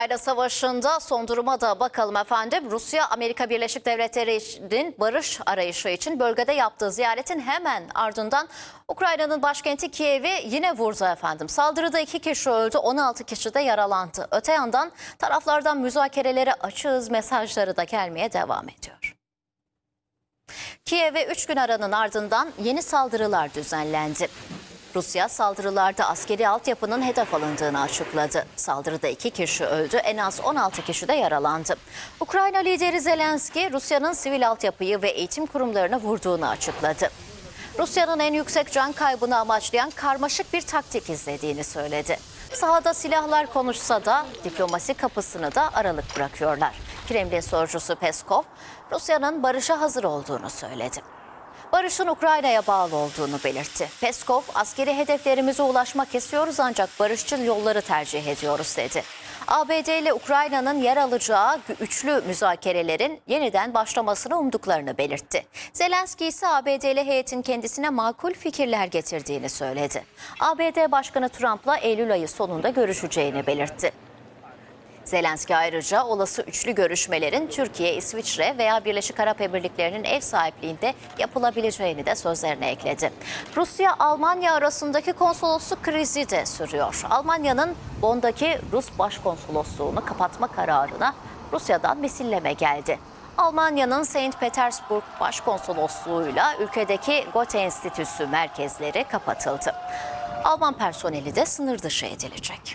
Ukrayna Savaşı'nda son duruma da bakalım efendim. Rusya, Amerika Birleşik Devletleri'nin barış arayışı için bölgede yaptığı ziyaretin hemen ardından Ukrayna'nın başkenti Kiev'i yine vurdu efendim. Saldırıda 2 kişi öldü, 16 kişi de yaralandı. Öte yandan taraflardan müzakerelere açığız mesajları da gelmeye devam ediyor. Kiev'e 3 gün aranın ardından yeni saldırılar düzenlendi. Rusya saldırılarda askeri altyapının hedef alındığını açıkladı. Saldırıda 2 kişi öldü, en az 16 kişi de yaralandı. Ukrayna lideri Zelenski, Rusya'nın sivil altyapıyı ve eğitim kurumlarını vurduğunu açıkladı. Rusya'nın en yüksek can kaybını amaçlayan karmaşık bir taktik izlediğini söyledi. Sahada silahlar konuşsa da diplomasi kapısını da aralık bırakıyorlar. Kremlin sözcüsü Peskov, Rusya'nın barışa hazır olduğunu söyledi. Barışın Ukrayna'ya bağlı olduğunu belirtti. Peskov, askeri hedeflerimize ulaşmak istiyoruz ancak barışçıl yolları tercih ediyoruz dedi. ABD ile Ukrayna'nın yer alacağı üçlü müzakerelerin yeniden başlamasını umduklarını belirtti. Zelenski ise ABD'li heyetin kendisine makul fikirler getirdiğini söyledi. ABD Başkanı Trump'la Eylül ayı sonunda görüşeceğini belirtti. Zelenski ayrıca olası üçlü görüşmelerin Türkiye, İsviçre veya Birleşik Arap Emirlikleri'nin ev sahipliğinde yapılabileceğini de sözlerine ekledi. Rusya-Almanya arasındaki konsolosluk krizi de sürüyor. Almanya'nın Bonn'daki Rus başkonsolosluğunu kapatma kararına Rusya'dan misilleme geldi. Almanya'nın St. Petersburg Başkonsolosluğu'yla ülkedeki Goethe Enstitüsü merkezleri kapatıldı. Alman personeli de sınır dışı edilecek.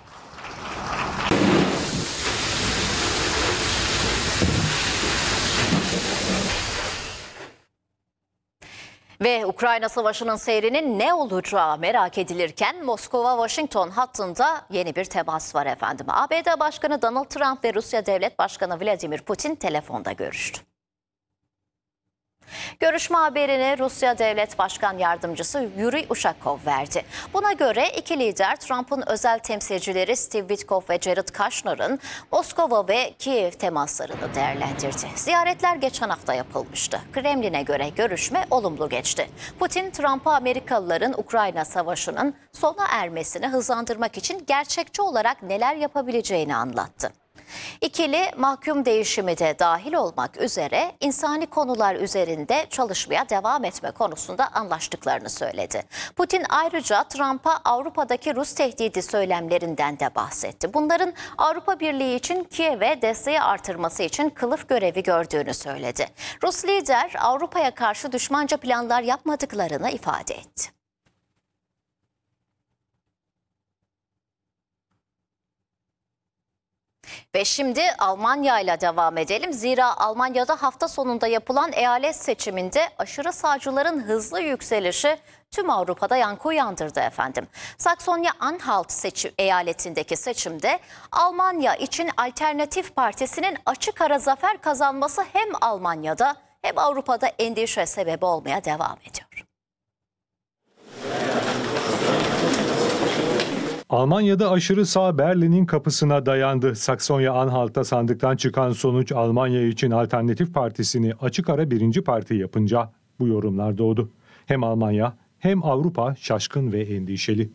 Ve Ukrayna Savaşı'nın seyrinin ne olacağı merak edilirken Moskova-Washington hattında yeni bir temas var efendim. ABD Başkanı Donald Trump ve Rusya Devlet Başkanı Vladimir Putin telefonda görüştü. Görüşme haberini Rusya Devlet Başkan Yardımcısı Yuri Ushakov verdi. Buna göre iki lider Trump'ın özel temsilcileri Steve Witkoff ve Jared Kushner'ın Moskova ve Kiev temaslarını değerlendirdi. Ziyaretler geçen hafta yapılmıştı. Kremlin'e göre görüşme olumlu geçti. Putin, Trump'a Amerikalıların Ukrayna Savaşı'nın sona ermesini hızlandırmak için gerçekçi olarak neler yapabileceğini anlattı. İkili mahkum değişimi de dahil olmak üzere insani konular üzerinde çalışmaya devam etme konusunda anlaştıklarını söyledi. Putin ayrıca Trump'a Avrupa'daki Rus tehdidi söylemlerinden de bahsetti. Bunların Avrupa Birliği için Kiev'e desteği artırması için kılıf görevi gördüğünü söyledi. Rus lider Avrupa'ya karşı düşmanca planlar yapmadıklarını ifade etti. Ve şimdi Almanya ile devam edelim. Zira Almanya'da hafta sonunda yapılan eyalet seçiminde aşırı sağcıların hızlı yükselişi tüm Avrupa'da yankı uyandırdı efendim. Saksonya-Anhalt eyaletindeki seçimde Almanya için Alternatif Partisi'nin açık ara zafer kazanması hem Almanya'da hem Avrupa'da endişe sebebi olmaya devam ediyor. Almanya'da aşırı sağ Berlin'in kapısına dayandı. Saksonya-Anhalt'ta sandıktan çıkan sonuç Almanya için Alternatif Partisi'ni açık ara birinci parti yapınca bu yorumlar doğdu. Hem Almanya hem Avrupa şaşkın ve endişeli.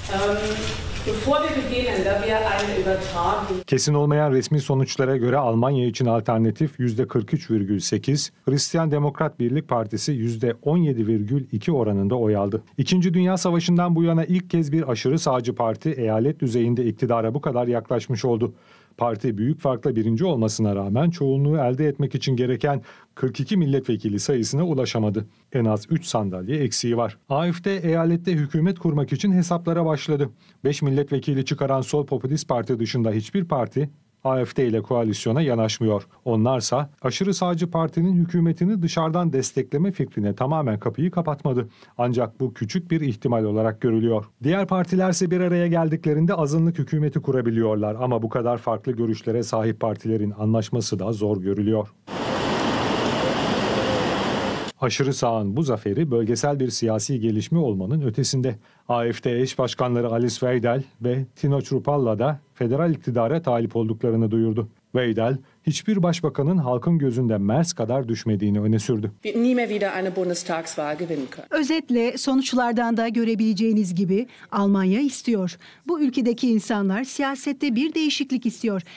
Kesin olmayan resmi sonuçlara göre Almanya için alternatif %43,8, Hristiyan Demokrat Birlik Partisi %17,2 oranında oy aldı. İkinci Dünya Savaşı'ndan bu yana ilk kez bir aşırı sağcı parti eyalet düzeyinde iktidara bu kadar yaklaşmış oldu. Parti büyük farkla birinci olmasına rağmen çoğunluğu elde etmek için gereken 42 milletvekili sayısına ulaşamadı. En az 3 sandalye eksiği var. AfD eyalette hükümet kurmak için hesaplara başladı. 5 milletvekili çıkaran Sol Popülist Parti dışında hiçbir parti AfD ile koalisyona yanaşmıyor. Onlarsa aşırı sağcı partinin hükümetini dışarıdan destekleme fikrine tamamen kapıyı kapatmadı. Ancak bu küçük bir ihtimal olarak görülüyor. Diğer partilerse bir araya geldiklerinde azınlık hükümeti kurabiliyorlar ama bu kadar farklı görüşlere sahip partilerin anlaşması da zor görülüyor. Aşırı sağın bu zaferi bölgesel bir siyasi gelişme olmanın ötesinde. AfD eş başkanları Alice Weidel ve Tino Chrupalla da federal iktidara talip olduklarını duyurdu. Weidel, hiçbir başbakanın halkın gözünde Merz kadar düşmediğini öne sürdü. Özetle sonuçlardan da görebileceğiniz gibi Almanya istiyor. Bu ülkedeki insanlar siyasette bir değişiklik istiyor.